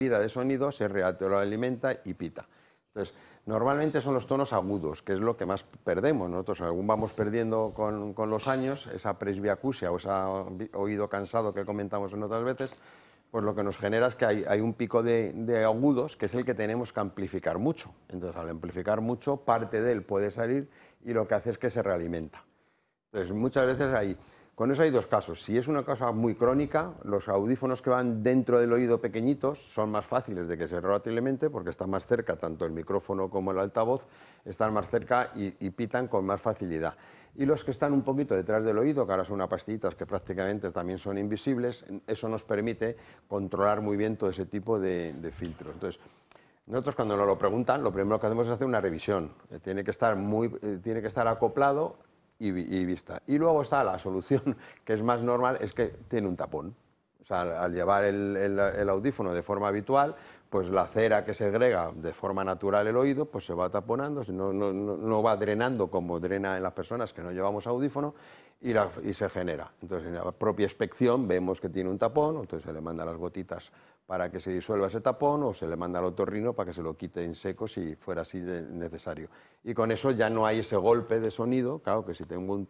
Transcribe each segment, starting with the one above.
de sonido, se retroalimenta y pita. Entonces, normalmente son los tonos agudos, que es lo que más perdemos. Nosotros aún vamos perdiendo con los años esa presbiacusia o ese oído cansado que comentamos en otras veces, pues lo que nos genera es que hay un pico de agudos que es el que tenemos que amplificar mucho. Entonces, al amplificar mucho, parte de él puede salir y lo que hace es que se realimenta. Entonces, muchas veces con eso hay dos casos. Si es una cosa muy crónica, los audífonos que van dentro del oído pequeñitos son más fáciles de que se retroalimente porque están más cerca, tanto el micrófono como el altavoz, están más cerca y pitan con más facilidad. Y los que están un poquito detrás del oído, que ahora son unas pastillitas que prácticamente también son invisibles, eso nos permite controlar muy bien todo ese tipo de filtros. Entonces, nosotros cuando nos lo preguntan, lo primero que hacemos es hacer una revisión. Tiene que estar acoplado y vista. Y luego está la solución, que es más normal, es que tiene un tapón. O sea, al llevar el audífono de forma habitual, pues la cera que segrega de forma natural el oído, pues se va taponando, no va drenando como drena en las personas que no llevamos audífono y se genera. Entonces, en la propia inspección vemos que tiene un tapón, entonces se le manda las gotitas para que se disuelva ese tapón o se le manda al otorrino para que se lo quite en seco si fuera así necesario. Y con eso ya no hay ese golpe de sonido, claro que si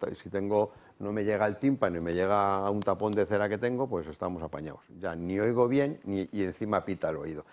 no me llega el tímpano y me llega a un tapón de cera que tengo, pues estamos apañados. Ya ni oigo bien y encima pita el oído.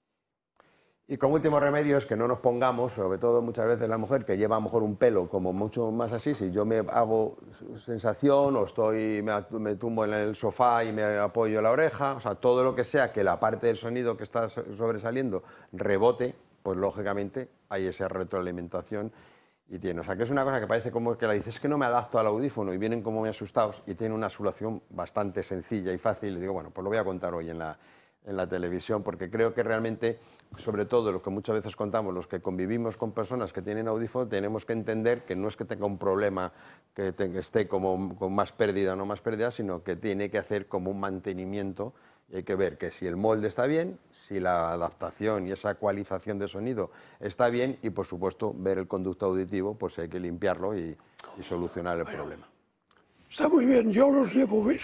Y como último remedio es que no nos pongamos, sobre todo muchas veces la mujer que lleva a lo mejor un pelo como mucho más así, si yo me hago sensación o me tumbo en el sofá y me apoyo la oreja, o sea, todo lo que sea que la parte del sonido que está sobresaliendo rebote, pues lógicamente hay esa retroalimentación y tiene. O sea, que es una cosa que parece como que la dices, es que no me adapto al audífono y vienen como muy asustados y tiene una solución bastante sencilla y fácil. Y digo, bueno, pues lo voy a contar hoy en la televisión, porque creo que realmente, sobre todo lo que muchas veces contamos, los que convivimos con personas que tienen audífonos, tenemos que entender que no es que tenga un problema que esté como con más pérdida o no más pérdida, sino que tiene que hacer como un mantenimiento y hay que ver que si el molde está bien, si la adaptación y esa ecualización de sonido está bien y, por supuesto, ver el conducto auditivo, pues hay que limpiarlo y solucionar el problema. Está muy bien, yo los llevo, ¿ves?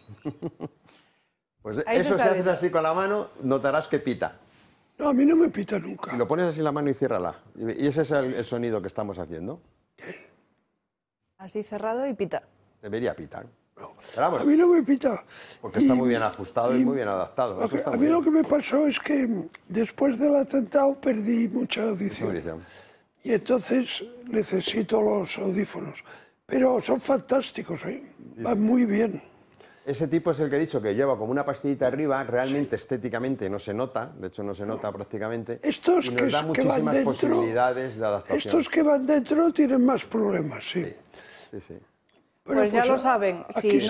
Pues eso, si haces así con la mano, notarás que pita. No, a mí no me pita nunca. Si lo pones así en la mano y ciérrala. Y ese es el sonido que estamos haciendo. Así cerrado y pita. Debería pitar. No, a mí no me pita. Porque está muy bien ajustado y muy bien adaptado. A mí lo que me pasó es que después del atentado perdí mucha audición. Y entonces necesito los audífonos. Pero son fantásticos, ¿eh? Van muy bien. Ese tipo es el que he dicho, que lleva como una pastillita arriba, realmente estéticamente no se nota, de hecho no se nota prácticamente, estos y nos da muchísimas posibilidades de adaptación. Estos que van dentro tienen más problemas, sí. Sí. Bueno, pues ya lo saben,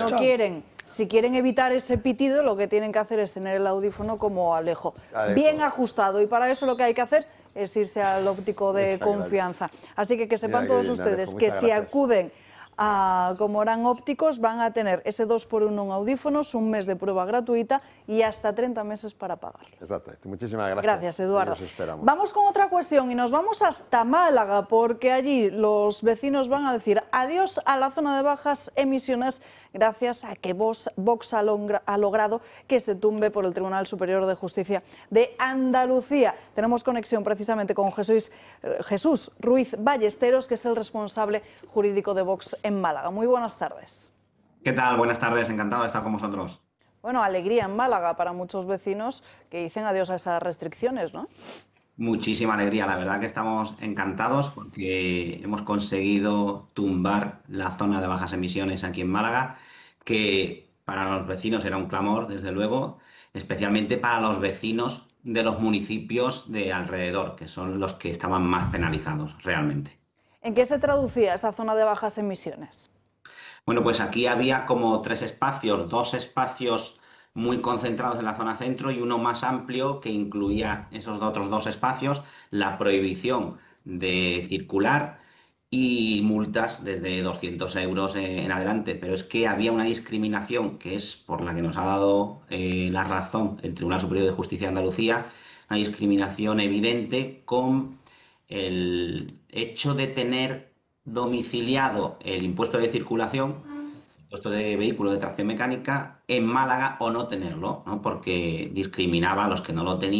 si quieren evitar ese pitido, lo que tienen que hacer es tener el audífono como Alejo, bien ajustado, y para eso lo que hay que hacer es irse al óptico de confianza. Así que sepan todos ustedes que si acuden como Orán Ópticos van a tener ese 2x1 en audífonos, un mes de prueba gratuita y hasta 30 meses para pagar. Exacto. Muchísimas gracias. Gracias, Eduardo. Nos esperamos. Vamos con otra cuestión y nos vamos hasta Málaga, porque allí los vecinos van a decir adiós a la zona de bajas emisiones gracias a que Vox ha logrado que se tumbe por el Tribunal Superior de Justicia de Andalucía. Tenemos conexión precisamente con Jesús Ruiz Ballesteros, que es el responsable jurídico de Vox en Málaga. Muy buenas tardes. ¿Qué tal? Buenas tardes, encantado de estar con vosotros. Bueno, alegría en Málaga para muchos vecinos que dicen adiós a esas restricciones, ¿no? Muchísima alegría, la verdad que estamos encantados porque hemos conseguido tumbar la zona de bajas emisiones aquí en Málaga, que para los vecinos era un clamor, desde luego, especialmente para los vecinos de los municipios de alrededor, que son los que estaban más penalizados realmente. ¿En qué se traducía esa zona de bajas emisiones? Bueno, pues aquí había como 3 espacios, 2 espacios muy concentrados en la zona centro y uno más amplio que incluía esos otros 2 espacios, la prohibición de circular y multas desde 200 euros en adelante. Pero es que había una discriminación que es por la que nos ha dado la razón el Tribunal Superior de Justicia de Andalucía, una discriminación evidente con el hecho de tener domiciliado el impuesto de circulación puesto de vehículo de tracción mecánica en Málaga o no tenerlo, ¿no? Porque discriminaba a los que no lo tenían.